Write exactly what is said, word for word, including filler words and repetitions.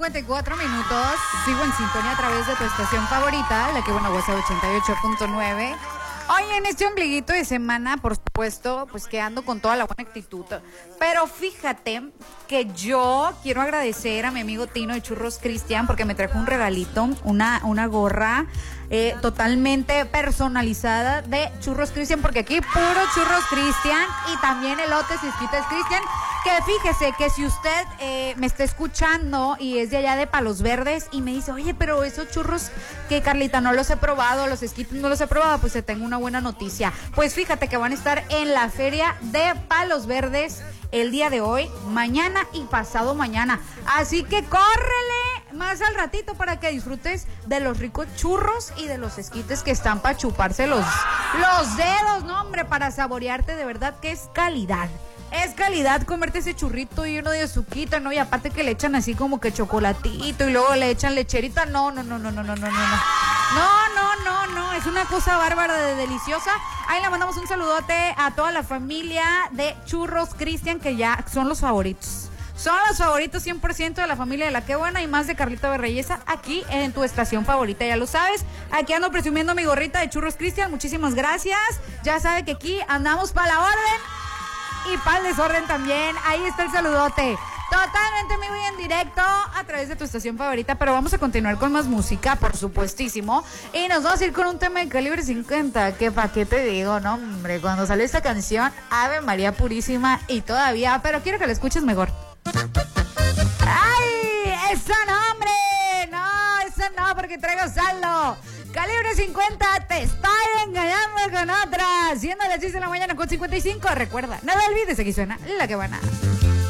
cincuenta y cuatro minutos. Sigo en sintonía a través de tu estación favorita, la que bueno, WhatsApp ochenta y ocho punto nueve. Oye, en este ombliguito de semana, por supuesto, pues que ando con toda la buena actitud. Pero fíjate que yo quiero agradecer a mi amigo Tino de Churros Cristian porque me trajo un regalito, una, una gorra eh, totalmente personalizada de Churros Cristian, porque aquí puro Churros Cristian y también elotes y esquites Cristian. Que fíjese que si usted eh, me está escuchando y es de allá de Palos Verdes y me dice, oye, pero esos churros que Carlita no los he probado, los esquites no los he probado, pues te tengo una buena noticia. Pues fíjate que van a estar en la feria de Palos Verdes el día de hoy, mañana y pasado mañana. Así que córrele más al ratito para que disfrutes de los ricos churros y de los esquites que están para chuparse los, los dedos, no hombre, para saborearte, de verdad que es calidad. Es calidad comerte ese churrito lleno de azuquita, ¿no? Y aparte que le echan así como que chocolatito y luego le echan lecherita. No, no, no, no, no, no, no, no. No, no, no, no. Es una cosa bárbara de deliciosa. Ahí le mandamos un saludote a toda la familia de Churros Cristian, que ya son los favoritos. Son los favoritos cien por ciento de la familia de La Qué Buena y más de Carlita Berreyesa aquí en tu estación favorita, ya lo sabes. Aquí ando presumiendo mi gorrita de Churros Cristian. Muchísimas gracias. Ya sabe que aquí andamos para la orden. Y para el desorden también, ahí está el saludote. Totalmente en vivo y en directo a través de tu estación favorita, pero vamos a continuar con más música, por supuestísimo. Y nos vamos a ir con un tema de calibre cincuenta, que pa' qué te digo, no hombre, cuando sale esta canción, Ave María Purísima y todavía, pero quiero que la escuches mejor. ¡Ay! ¡Eso no, hombre! No, eso no, porque traigo saldo. Calibre cincuenta, te estoy engañando con otras. Siendo las seis de la mañana con cincuenta y cinco. Recuerda, no te olvides, aquí suena La Que Buena.